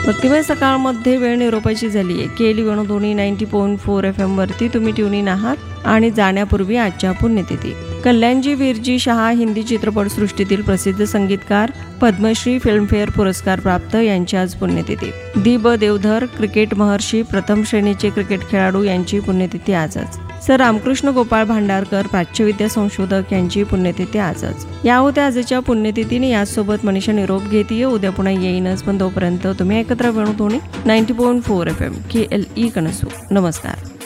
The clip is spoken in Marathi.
भक्तिमय सकाळमध्ये वेळ निरोपाची झाली आहे. केली वेणुध्वनी 90.4 FM वरती तुम्ही ट्यून इन आहात आणि जाण्यापूर्वी आजच्या पुण्यतिथी. कल्याणजी वीरजी शहा हिंदी चित्रपटसृष्टीतील प्रसिद्ध संगीतकार, पद्मश्री, फिल्मफेअर पुरस्कार प्राप्त यांची आज पुण्यतिथी. दी.ब. देवधर क्रिकेट महर्षी, प्रथम श्रेणीचे क्रिकेट खेळाडू यांची पुण्यतिथी आजच. सर रामकृष्ण गोपाळ भांडारकर प्राच्यविद्या संशोधक यांची पुण्यतिथी आजच. या होत्या आजच्या पुण्यतिथीने. यासोबत मनीषा निरोप घेतीये. उद्या पुन्हा येईनच, पण तोपर्यंत तुम्ही एकत्र वेणुध्वनी 90.4 FM KLE कणसू. नमस्कार.